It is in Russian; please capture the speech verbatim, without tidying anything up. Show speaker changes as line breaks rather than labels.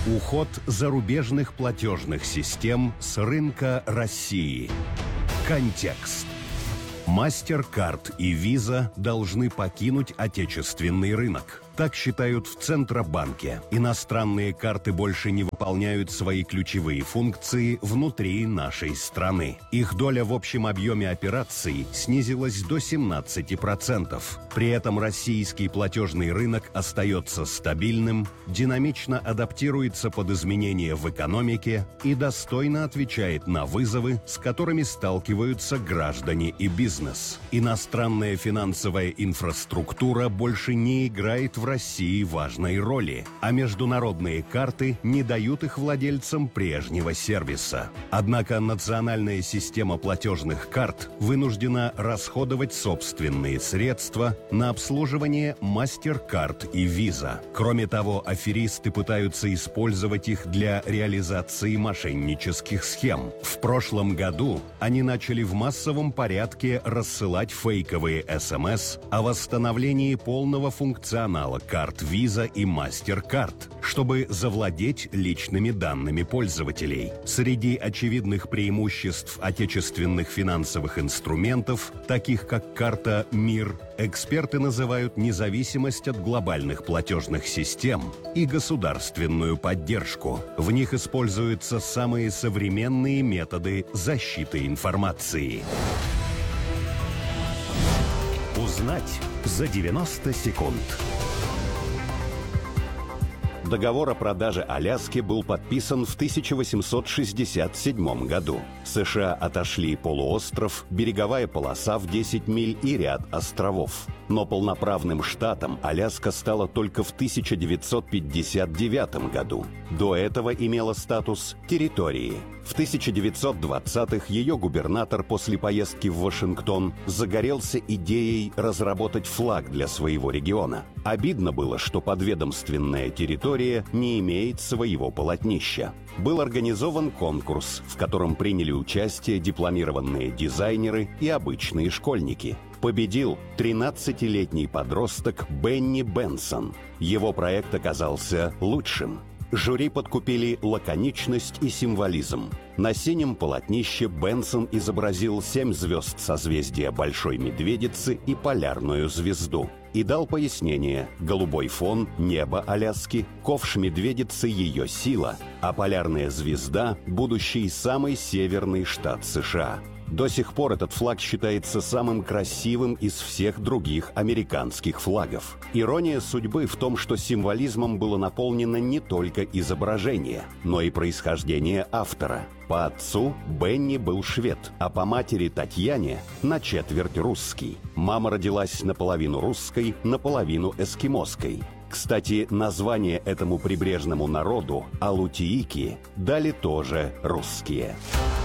Уход зарубежных платежных систем с рынка России. Контекст. MasterCard и Visa должны покинуть отечественный рынок. Так считают в Центробанке. Иностранные карты больше не выполняют свои ключевые функции внутри нашей страны. Их доля в общем объеме операций снизилась до семнадцати процентов. При этом российский платежный рынок остается стабильным, динамично адаптируется под изменения в экономике и достойно отвечает на вызовы, с которыми сталкиваются граждане и бизнес. Иностранная финансовая инфраструктура больше не играет в России важной роли, а международные карты не дают их владельцам прежнего сервиса. Однако национальная система платежных карт вынуждена расходовать собственные средства на обслуживание MasterCard и Visa. Кроме того, аферисты пытаются использовать их для реализации мошеннических схем. В прошлом году они начали в массовом порядке рассылать фейковые эс эм эс о восстановлении полного функционала карт Visa и MasterCard, чтобы завладеть личными данными пользователей. Среди очевидных преимуществ отечественных финансовых инструментов, таких как карта МИР, эксперты называют независимость от глобальных платежных систем и государственную поддержку. В них используются самые современные методы защиты информации. Узнать за девяносто секунд. Договор о продаже Аляски был подписан в тысяча восемьсот шестьдесят седьмом году. США отошли полуостров, береговая полоса в десять миль и ряд островов. Но полноправным штатом Аляска стала только в тысяча девятьсот пятьдесят девятом году. До этого имела статус территории. В тысяча девятьсот двадцатых ее губернатор после поездки в Вашингтон загорелся идеей разработать флаг для своего региона. Обидно было, что подведомственная территория не имеет своего полотнища. Был организован конкурс, в котором приняли участие дипломированные дизайнеры и обычные школьники. Победил тринадцатилетний подросток Бенни Бенсон. Его проект оказался лучшим. Жюри подкупили лаконичность и символизм. На синем полотнище Бенсон изобразил семь звезд созвездия Большой Медведицы и полярную звезду. И дал пояснение: голубой фон, небо Аляски, ковш Медведицы — ее сила, а полярная звезда — будущий самый северный штат США. До сих пор этот флаг считается самым красивым из всех других американских флагов. Ирония судьбы в том, что символизмом было наполнено не только изображение, но и происхождение автора. По отцу Бенни был швед, а по матери Татьяне на четверть русский. Мама родилась наполовину русской, наполовину эскимоской. Кстати, название этому прибрежному народу, алутиики, дали тоже русские.